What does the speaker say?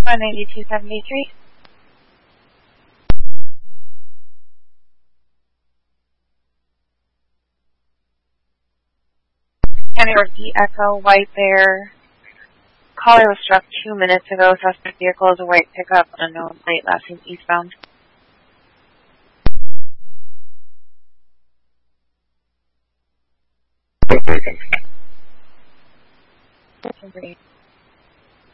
19273. Kenworthy Echo White Bear. Caller was struck 2 minutes ago. Suspect vehicle is a white pickup, unknown plate, last seen eastbound. Okay.